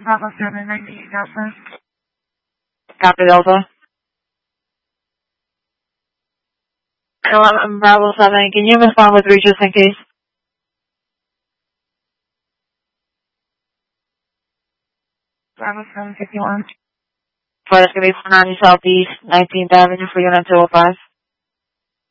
Bravo 798 Delta. Copy, Delta. Bravo 7, can you respond with reach just in case? Bravo 751. For that's going to be 490 Southeast 19th Avenue for Unit 205.